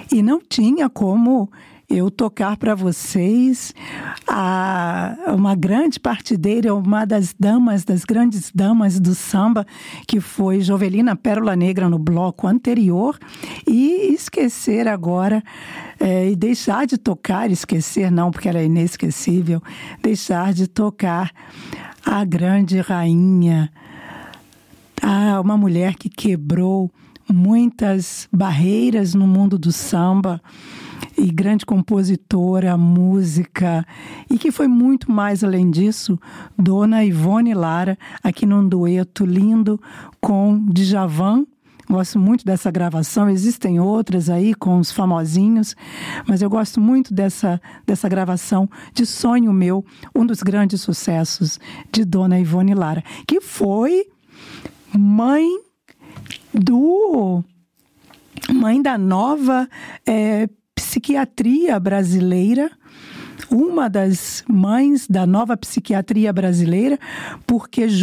E não tinha como eu tocar para vocês uma grande partideira, uma das grandes damas do samba, que foi Jovelina Pérola Negra no bloco anterior, e esquecer agora, e deixar de tocar, esquecer não, porque ela é inesquecível, deixar de tocar a grande rainha, uma mulher que quebrou muitas barreiras no mundo do samba, e grande compositora, música, e que foi muito mais além disso, Dona Ivone Lara, aqui num dueto lindo com Djavan. Gosto muito dessa gravação, existem outras aí com os famosinhos, mas eu gosto muito dessa gravação de Sonho Meu, um dos grandes sucessos de Dona Ivone Lara, que foi mãe da nova psiquiatria brasileira, uma das mães da nova psiquiatria brasileira, porque